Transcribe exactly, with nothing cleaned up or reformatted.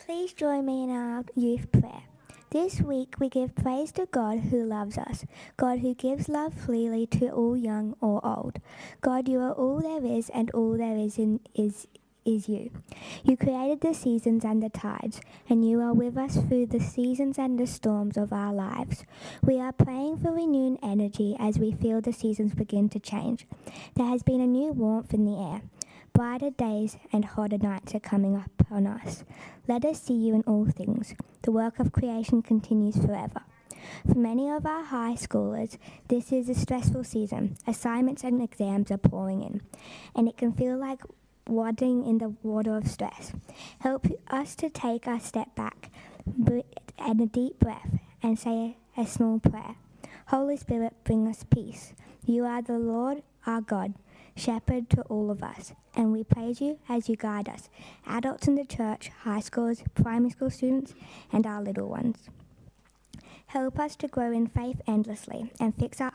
Please join me in our youth prayer. This week we give praise to God who loves us, God who gives love freely to all young or old. God, you are all there is, and all there is in is is you. You created the seasons and the tides, and you are with us through the seasons and the storms of our lives. We are praying for renewed energy as we feel the seasons begin to change. There has been a new warmth in the air. Brighter days and hotter nights are coming up on us. Let us see you in all things. The work of creation continues forever. For many of our high schoolers, this is a stressful season. Assignments and exams are pouring in, and it can feel like wading in the water of stress. Help us to take a step back and a deep breath and say a small prayer. Holy Spirit, bring us peace. You are the Lord our God, shepherd to all of us, and we praise you as you guide us, adults in the church, high schoolers, primary school students, and our little ones. Help us to grow in faith endlessly and fix our